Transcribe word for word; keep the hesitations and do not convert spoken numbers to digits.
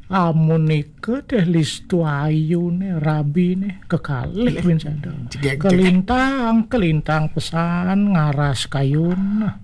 Amun ike teh listu ayu nih rabi nih kekalih bin sadar. Cegek, cegek. Kelintang kelintang pesan ngaras kayun.